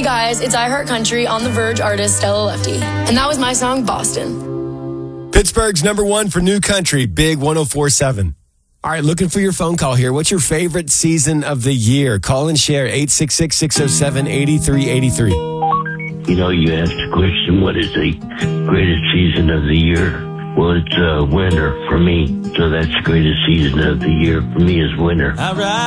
guys, it's I Heart Country on the Verge artist Stella Lefty. And that was my song, Boston. Pittsburgh's #1 for new country, Big 104.7. All right, looking for your phone call here. What's your favorite season of the year? Call and share 866-607-8383. You know, you asked the question, what is the greatest season of the year? Well, it's winter for me. So that's the greatest season of the year for me is winter. All right.